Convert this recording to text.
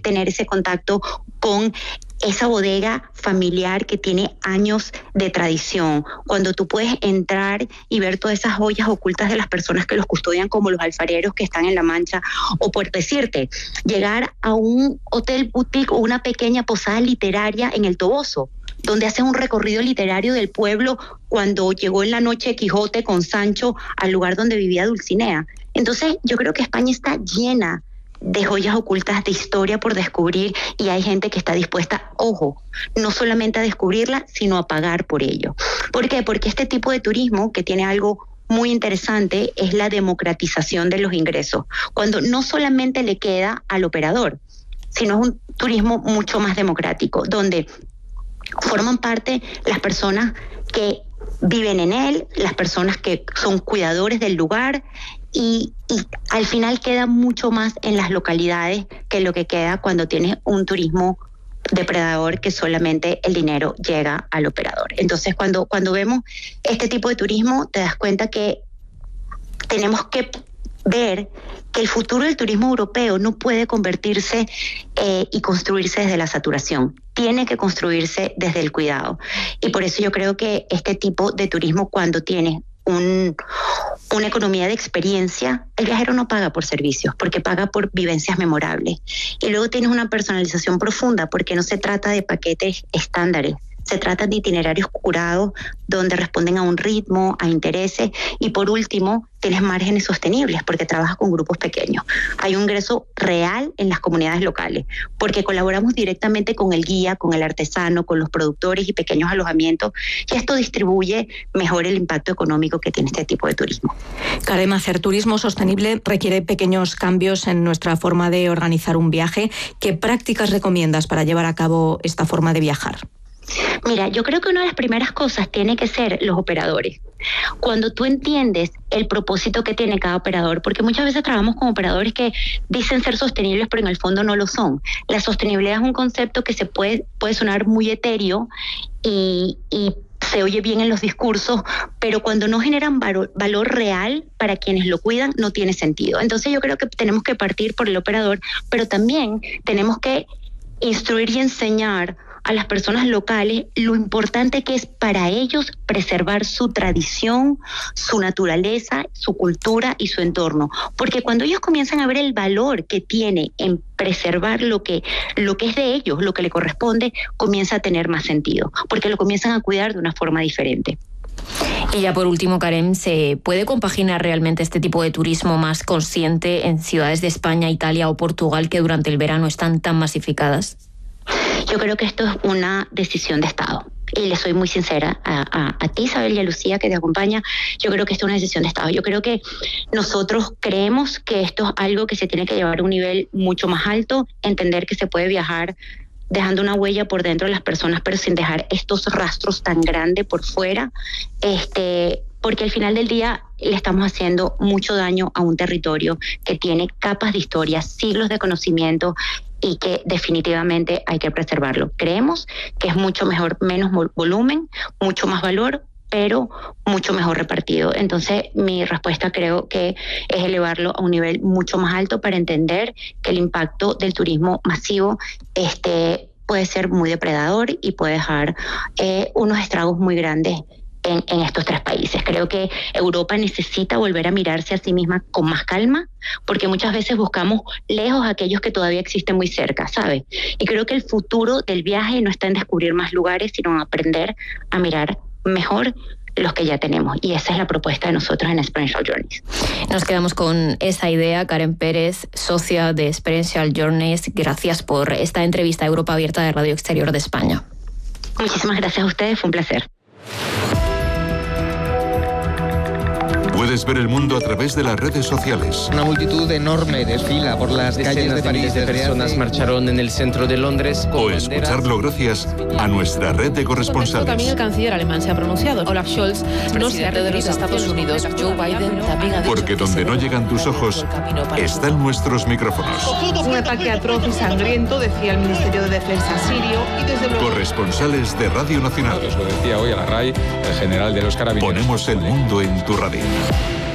tener ese contacto con esa bodega familiar que tiene años de tradición, cuando tú puedes entrar y ver todas esas joyas ocultas de las personas que los custodian, como los alfareros que están en La Mancha, o por decirte, llegar a un hotel boutique o una pequeña posada literaria en el Toboso, donde hacen un recorrido literario del pueblo cuando llegó en la noche Quijote con Sancho al lugar donde vivía Dulcinea. Entonces yo creo que España está llena de joyas ocultas, de historia por descubrir, y hay gente que está dispuesta, ojo, no solamente a descubrirla, sino a pagar por ello. ¿Por qué? Porque este tipo de turismo, que tiene algo muy interesante, es la democratización de los ingresos, cuando no solamente le queda al operador, sino es un turismo mucho más democrático, donde forman parte las personas que viven en él, las personas que son cuidadores del lugar, y al final queda mucho más en las localidades que lo que queda cuando tienes un turismo depredador, que solamente el dinero llega al operador. Entonces cuando vemos este tipo de turismo, te das cuenta que tenemos que ver que el futuro del turismo europeo no puede convertirse y construirse desde la saturación, tiene que construirse desde el cuidado. Y por eso yo creo que este tipo de turismo, cuando tiene una economía de experiencia, el viajero no paga por servicios, porque paga por vivencias memorables. Y luego tienes una personalización profunda, porque no se trata de paquetes estándares, se trata de itinerarios curados donde responden a un ritmo, a intereses, y por último tienes márgenes sostenibles porque trabajas con grupos pequeños. Hay un ingreso real en las comunidades locales porque colaboramos directamente con el guía, con el artesano, con los productores y pequeños alojamientos, y esto distribuye mejor el impacto económico que tiene este tipo de turismo. Karem, hacer turismo sostenible requiere pequeños cambios en nuestra forma de organizar un viaje. ¿Qué prácticas recomiendas para llevar a cabo esta forma de viajar? Mira, yo creo que una de las primeras cosas tiene que ser los operadores. Cuando tú entiendes el propósito que tiene cada operador, porque muchas veces trabajamos con operadores que dicen ser sostenibles, pero en el fondo no lo son. La sostenibilidad es un concepto que se puede sonar muy etéreo y se oye bien en los discursos, pero cuando no generan valor real para quienes lo cuidan, no tiene sentido. Entonces yo creo que tenemos que partir por el operador, pero también tenemos que instruir y enseñar a las personas locales lo importante que es para ellos preservar su tradición, su naturaleza, su cultura y su entorno. Porque cuando ellos comienzan a ver el valor que tiene en preservar lo que es de ellos, lo que le corresponde, comienza a tener más sentido, porque lo comienzan a cuidar de una forma diferente. Y ya por último, Karem, ¿se puede compaginar realmente este tipo de turismo más consciente en ciudades de España, Italia o Portugal que durante el verano están tan masificadas? Yo creo que esto es una decisión de Estado. Y le soy muy sincera a ti, Isabel, y a Lucía, que te acompaña. Yo creo que esto es una decisión de Estado. Yo creo que nosotros creemos que esto es algo que se tiene que llevar a un nivel mucho más alto, entender que se puede viajar dejando una huella por dentro de las personas, pero sin dejar estos rastros tan grandes por fuera, porque al final del día le estamos haciendo mucho daño a un territorio que tiene capas de historia, siglos de conocimiento, y que definitivamente hay que preservarlo. Creemos que es mucho mejor, menos volumen, mucho más valor, pero mucho mejor repartido. Entonces, mi respuesta creo que es elevarlo a un nivel mucho más alto para entender que el impacto del turismo masivo puede ser muy depredador y puede dejar unos estragos muy grandes en estos tres países. Creo que Europa necesita volver a mirarse a sí misma con más calma, porque muchas veces buscamos lejos a aquellos que todavía existen muy cerca, ¿sabes? Y creo que el futuro del viaje no está en descubrir más lugares, sino en aprender a mirar mejor los que ya tenemos, y esa es la propuesta de nosotros en Experiential Journeys. Nos quedamos con esa idea. Karem Pérez, socia de Experiential Journeys, gracias por esta entrevista a Europa Abierta de Radio Exterior de España. Muchísimas gracias a ustedes, fue un placer. Puedes ver el mundo a través de las redes sociales. Una multitud enorme desfila por las calles de París. De personas marcharon en el centro de Londres. O escucharlo gracias a nuestra red de corresponsales. También el canciller alemán se ha pronunciado. Olaf Scholz, presidente de los Estados Unidos. Joe Biden también ha dicho. Porque donde no llegan tus ojos, están nuestros micrófonos. Un ataque atroz y sangriento, decía el Ministerio de Defensa sirio. Y desde luego... Corresponsales de Radio Nacional. Lo decía hoy a la RAI el general de los Carabineros. Ponemos el mundo en tu radio.